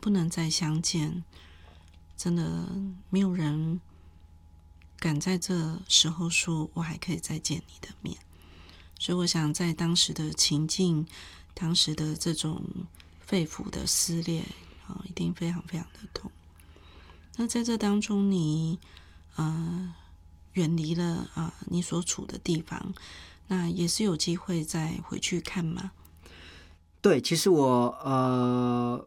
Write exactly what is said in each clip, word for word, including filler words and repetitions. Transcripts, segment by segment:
不能再相见，真的没有人敢在这时候说我还可以再见你的面。所以我想在当时的情境，当时的这种肺腑的撕裂、哦、一定非常非常的痛。那在这当中你呃远离了啊、呃、你所处的地方，那也是有机会再回去看吗？ 对，其实我呃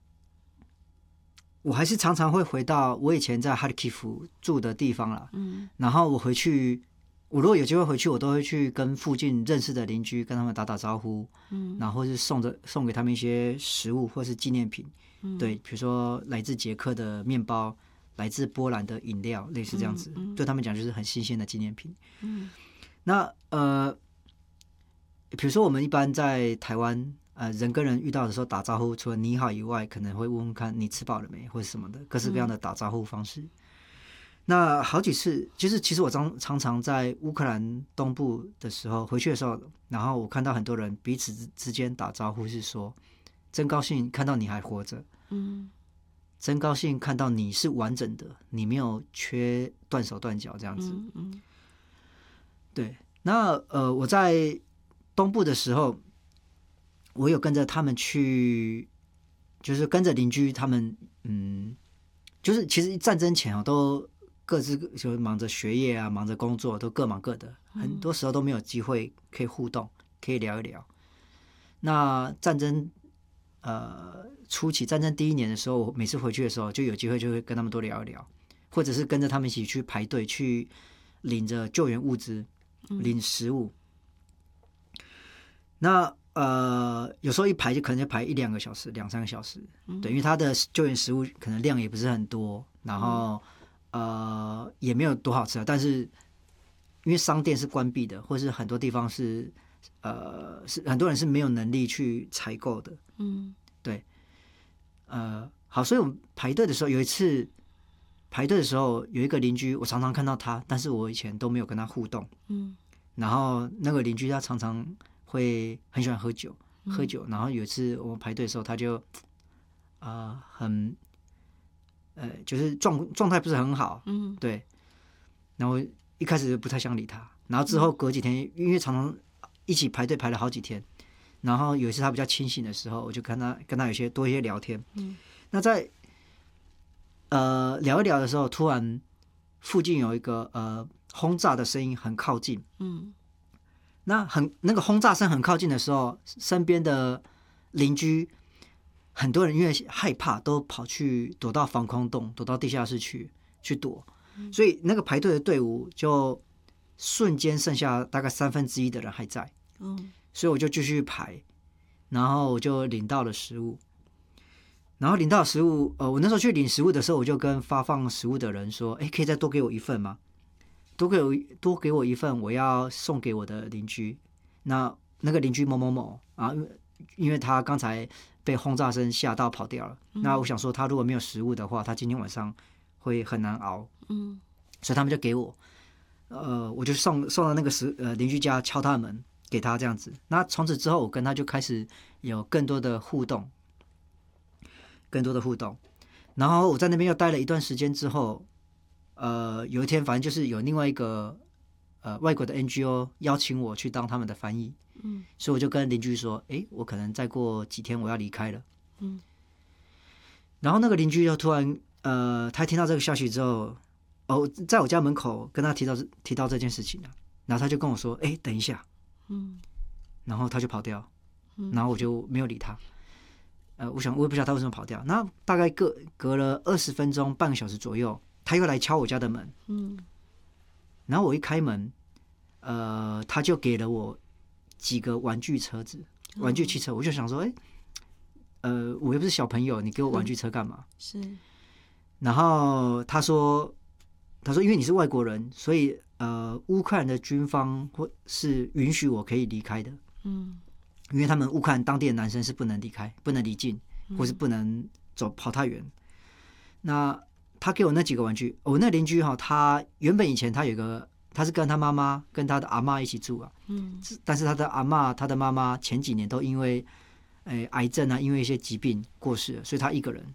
我还是常常会回到我以前在哈里基夫住的地方啦。嗯，然后我回去，我如果有机会回去，我都会去跟附近认识的邻居跟他们打打招呼，嗯，然后是送着送给他们一些食物或是纪念品，嗯，对，比如说来自捷克的面包，来自波兰的饮料，类似这样子，嗯嗯，对他们讲就是很新鲜的纪念品。嗯，那呃，比如说我们一般在台湾。呃，人跟人遇到的时候打招呼，除了你好以外，可能会问问看你吃饱了没，或者什么的，各式各样的打招呼方式。嗯、那好几次，就是其实我常常常在乌克兰东部的时候回去的时候，然后我看到很多人彼此之间打招呼是说：“真高兴看到你还活着，嗯，真高兴看到你是完整的，你没有缺断手断脚这样子。嗯”嗯，对。那呃，我在东部的时候。我有跟着他们去，就是跟着邻居他们，嗯，就是其实战争前哦，都各自就忙着学业啊，忙着工作，都各忙各的，很多时候都没有机会可以互动，可以聊一聊。那战争呃初期，战争第一年的时候，我每次回去的时候，就有机会就会跟他们多聊一聊，或者是跟着他们一起去排队，去领着救援物资，领食物。嗯、那呃，有时候一排就可能就排一两个小时，两三个小时，嗯、对，因为他的救援食物可能量也不是很多，然后、嗯、呃也没有多好吃啊。但是因为商店是关闭的，或是很多地方是呃是很多人是没有能力去采购的，嗯，对，呃，好，所以我们排队的时候，有一次排队的时候，有一个邻居，我常常看到他，但是我以前都没有跟他互动，嗯，然后那个邻居他常常。会很喜欢喝酒，喝酒。然后有一次我们排队的时候，他就啊、呃、很呃就是状状态不是很好，嗯，对。然后一开始就不太想理他，然后之后隔几天，因为常常一起排队排了好几天，然后有一次他比较清醒的时候，我就跟他跟他有些多一些聊天。嗯，那在呃聊一聊的时候，突然附近有一个呃轰炸的声音很靠近，嗯。那很那个轰炸声很靠近的时候，身边的邻居很多人因为害怕，都跑去躲到防空洞，躲到地下室去去躲，嗯、所以那个排队的队伍就瞬间剩下大概三分之一的人还在，嗯、所以我就继续排，然后我就领到了食物，然后领到食物，呃，我那时候去领食物的时候，我就跟发放食物的人说，哎，可以再多给我一份吗？多给我多给我一份，我要送给我的邻居。那那个邻居某某某啊，因为他刚才被轰炸声吓到跑掉了。嗯、那我想说，他如果没有食物的话，他今天晚上会很难熬。嗯，所以他们就给我，呃，我就送送到那个食呃邻居家敲他的门，给他这样子。那从此之后，我跟他就开始有更多的互动，更多的互动。然后我在那边又待了一段时间之后。呃，有一天，反正就是有另外一个呃外国的 N G O 邀请我去当他们的翻译，嗯，所以我就跟邻居说，哎，我可能再过几天我要离开了，嗯，然后那个邻居就突然呃，他听到这个消息之后，哦，在我家门口跟他提到提到这件事情了，然后他就跟我说，哎，等一下，嗯，然后他就跑掉，嗯、然后我就没有理他，呃，我想我也不知道他为什么跑掉，那大概隔隔了二十分钟，半个小时左右。他又来敲我家的门，嗯，然后我一开门，呃，他就给了我几个玩具车子、玩具汽车，我就想说，哎，呃，我又不是小朋友，你给我玩具车干嘛？是。然后他说，他说，因为你是外国人，所以呃，乌克兰的军方或是允许我可以离开的，嗯，因为他们乌克兰当地的男生是不能离开、不能离境，或是不能走跑太远。那他给我那几个玩具，我那邻居哈，他原本以前他有个，他是跟他妈妈跟他的阿嬷一起住啊，嗯，但是他的阿嬷、他的妈妈前几年都因为，诶、癌症啊，因为一些疾病过世了，所以他一个人，